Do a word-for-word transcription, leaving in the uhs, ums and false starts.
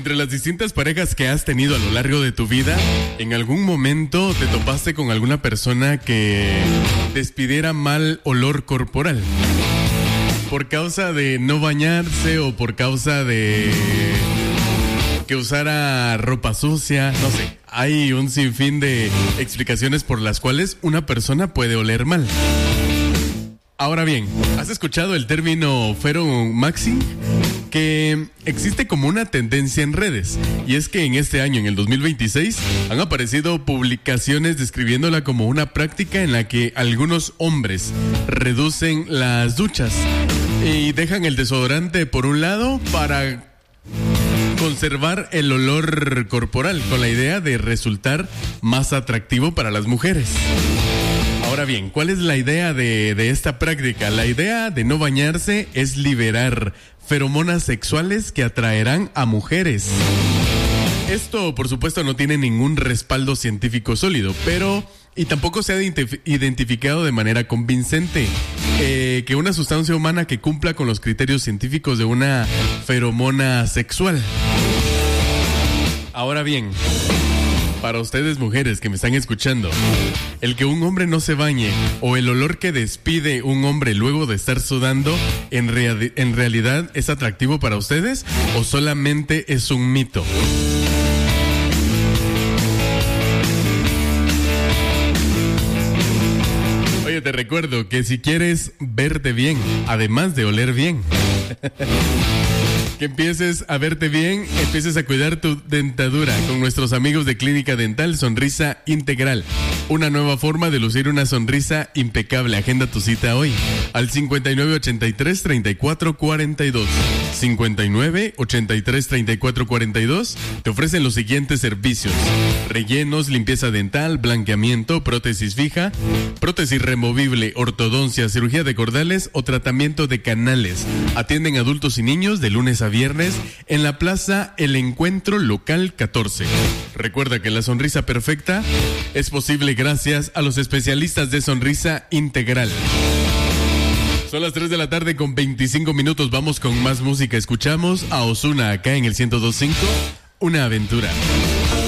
Entre las distintas parejas que has tenido a lo largo de tu vida, ¿en algún momento te topaste con alguna persona que despidiera mal olor corporal? Por causa de no bañarse o por causa de que usara ropa sucia, no sé. Hay un sinfín de explicaciones por las cuales una persona puede oler mal. Ahora bien, ¿has escuchado el término feromaxing? Que existe como una tendencia en redes, y es que en este año, en el dos mil veintiséis, han aparecido publicaciones describiéndola como una práctica en la que algunos hombres reducen las duchas y dejan el desodorante por un lado para conservar el olor corporal, con la idea de resultar más atractivo para las mujeres. Ahora bien, ¿cuál es la idea de, de esta práctica? La idea de no bañarse es liberar feromonas sexuales que atraerán a mujeres. Esto, por supuesto, no tiene ningún respaldo científico sólido, pero y tampoco se ha identificado de manera convincente eh, que una sustancia humana que cumpla con los criterios científicos de una feromona sexual. Ahora bien, para ustedes mujeres que me están escuchando, el que un hombre no se bañe o el olor que despide un hombre luego de estar sudando, ¿en, rea- en realidad es atractivo para ustedes o solamente es un mito? Oye, te recuerdo que si quieres verte bien, además de oler bien, que empieces a verte bien, empieces a cuidar tu dentadura con nuestros amigos de Clínica Dental Sonrisa Integral. Una nueva forma de lucir una sonrisa impecable. Agenda tu cita hoy al cincuenta y nueve ochenta y tres treinta y cuatro cuarenta y dos. cincuenta y nueve ochenta y tres treinta y cuatro cuarenta y dos. Te ofrecen los siguientes servicios: rellenos, limpieza dental, blanqueamiento, prótesis fija, prótesis removible, ortodoncia, cirugía de cordales o tratamiento de canales. Atienden adultos y niños de lunes a viernes en la Plaza El Encuentro Local catorce. Recuerda que la sonrisa perfecta es posible gracias a los especialistas de Sonrisa Integral. Son las tres de la tarde con veinticinco minutos. Vamos con más música. Escuchamos a Ozuna acá en el ciento dos punto cinco. Una aventura.